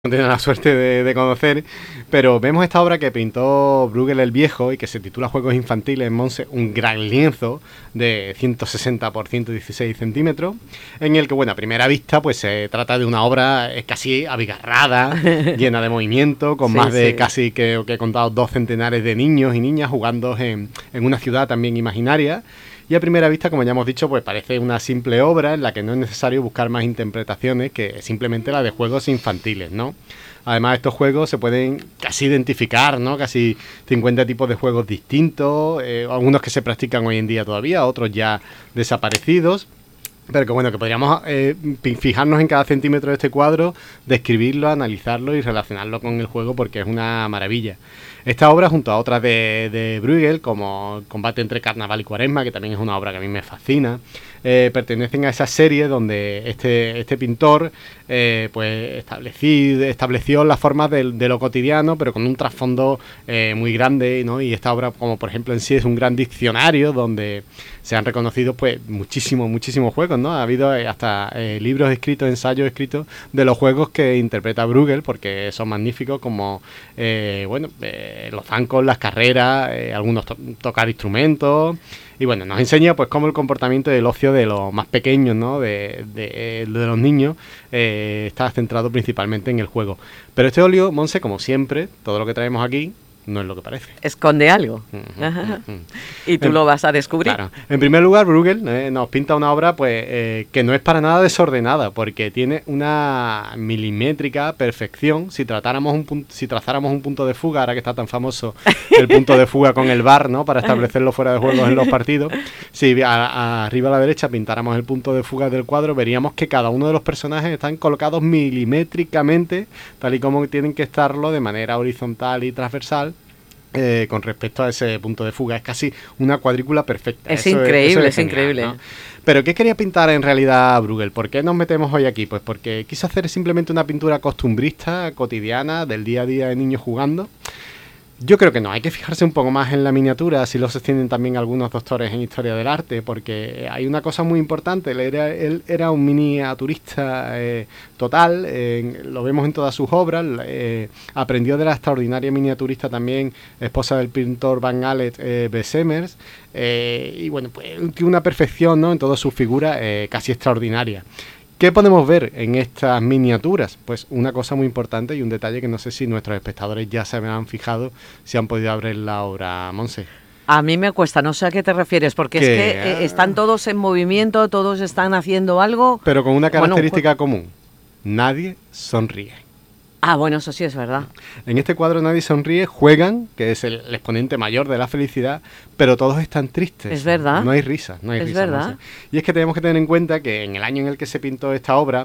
no tiene la suerte de conocer, pero vemos esta obra que pintó Bruegel el Viejo y que se titula Juegos Infantiles en Monse, un gran lienzo de 160 por 116 centímetros, en el que, bueno, a primera vista, pues se trata de una obra casi abigarrada, llena de movimiento, con más de casi, que he contado, 2 centenares de niños y niñas jugando en una ciudad también imaginaria. Y a primera vista, como ya hemos dicho, pues parece una simple obra en la que no es necesario buscar más interpretaciones que simplemente la de juegos infantiles, ¿no? Además, estos juegos se pueden casi identificar, ¿no? Casi 50 tipos de juegos distintos, algunos que se practican hoy en día todavía, otros ya desaparecidos. Pero que bueno, que podríamos fijarnos en cada centímetro de este cuadro, describirlo, analizarlo y relacionarlo con el juego porque es una maravilla. Esta obra, junto a otras de Bruegel, como Combate entre Carnaval y Cuaresma, que también es una obra que a mí me fascina, pertenecen a esa serie donde este pintor pues estableció las formas de lo cotidiano, pero con un trasfondo muy grande, ¿no? Y esta obra, como por ejemplo en sí, es un gran diccionario donde se han reconocido pues muchísimos juegos, ¿no? Ha habido hasta libros escritos, ensayos escritos de los juegos que interpreta Bruegel, porque son magníficos, como los zancos, las carreras, algunos tocar instrumentos. Y bueno, nos enseña pues cómo el comportamiento del ocio de los más pequeños, ¿no? de los niños está centrado principalmente en el juego. Pero este óleo, Monse, como siempre, todo lo que traemos aquí no es lo que parece. Esconde algo. Y tú lo vas a descubrir. Claro. En primer lugar, Bruegel nos pinta una obra pues que no es para nada desordenada, porque tiene una milimétrica perfección. Si trazáramos un punto de fuga, ahora que está tan famoso el punto de fuga con el VAR, ¿no? Para establecerlo fuera de juegos en los partidos, si arriba a la derecha pintáramos el punto de fuga del cuadro, veríamos que cada uno de los personajes están colocados milimétricamente, tal y como tienen que estarlo, de manera horizontal y transversal. Con respecto a ese punto de fuga, es casi una cuadrícula perfecta. Es increíble, es genial, increíble. ¿no? Pero ¿qué quería pintar en realidad Bruegel? ¿Por qué nos metemos hoy aquí? Pues porque quiso hacer simplemente una pintura costumbrista, cotidiana, del día a día de niños jugando. Yo creo que no, hay que fijarse un poco más en la miniatura, así lo sostienen también algunos doctores en Historia del Arte, porque hay una cosa muy importante, él era un miniaturista total, lo vemos en todas sus obras, aprendió de la extraordinaria miniaturista también, esposa del pintor Van Alet Bessemers, y bueno, pues tiene una perfección, ¿no? En toda su figura casi extraordinaria. ¿Qué podemos ver en estas miniaturas? Pues una cosa muy importante y un detalle que no sé si nuestros espectadores ya se habrán fijado, si han podido abrir la obra, Monse. A mí me cuesta, no sé a qué te refieres, porque es que están todos en movimiento, todos están haciendo algo. Pero con una característica común, nadie sonríe. Ah, bueno, eso sí es verdad. En este cuadro nadie sonríe, juegan, que es el exponente mayor de la felicidad, pero todos están tristes. Es verdad. No hay risas, no hay risas. Es verdad. No sé. Y es que tenemos que tener en cuenta que en el año en el que se pintó esta obra,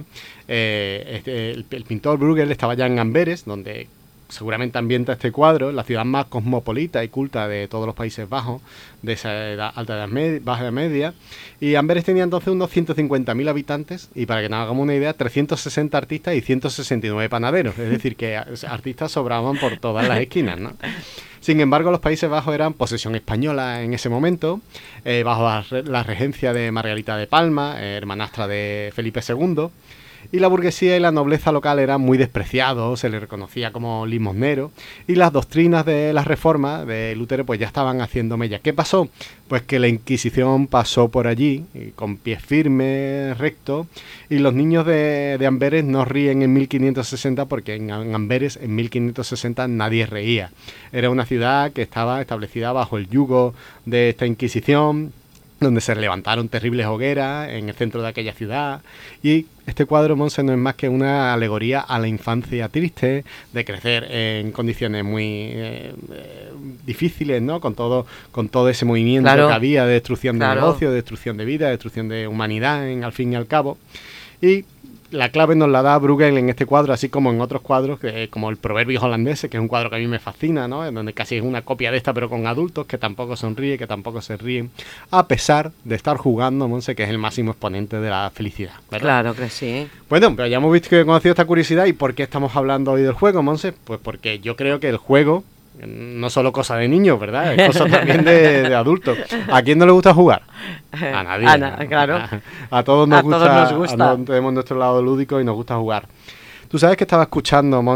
el pintor Bruegel estaba ya en Amberes, donde seguramente ambienta este cuadro, la ciudad más cosmopolita y culta de todos los Países Bajos, de esa edad, baja edad media, y Amberes tenía entonces unos 150.000 habitantes, y para que nos hagamos una idea, 360 artistas y 169 panaderos, es decir, que artistas sobraban por todas las esquinas, ¿no? Sin embargo, los Países Bajos eran posesión española en ese momento, bajo la regencia de Margarita de Palma, hermanastra de Felipe II, y la burguesía y la nobleza local eran muy despreciados, se les reconocía como limosneros, y las doctrinas de la Reforma de Lutero pues ya estaban haciendo mella. ¿Qué pasó? Pues que la Inquisición pasó por allí, con pies firmes, rectos, y los niños de Amberes no ríen en 1560 porque en Amberes en 1560 nadie reía. Era una ciudad que estaba establecida bajo el yugo de esta Inquisición, donde se levantaron terribles hogueras en el centro de aquella ciudad, y este cuadro, Monse, no es más que una alegoría a la infancia triste, de crecer en condiciones muy difíciles, ¿no? Con todo ese movimiento que había de destrucción de negocio, de destrucción de vida, de destrucción de humanidad, al fin y al cabo. Y la clave nos la da Bruegel en este cuadro, así como en otros cuadros, como el Proverbios holandeses, que es un cuadro que a mí me fascina, ¿no? En donde casi es una copia de esta, pero con adultos que tampoco sonríen, que tampoco se ríen, a pesar de estar jugando, Monse, que es el máximo exponente de la felicidad, ¿verdad? Claro que sí. Bueno, pero ya hemos visto que he conocido esta curiosidad. ¿Y por qué estamos hablando hoy del juego, Monse? Pues porque yo creo que el juego no solo cosa de niños, ¿verdad? Es cosa también de adultos. ¿A quién no le gusta jugar? A nadie. Claro. A todos nos gusta. Todos nos gusta. Tenemos nuestro lado lúdico y nos gusta jugar. Tú sabes que estaba escuchando,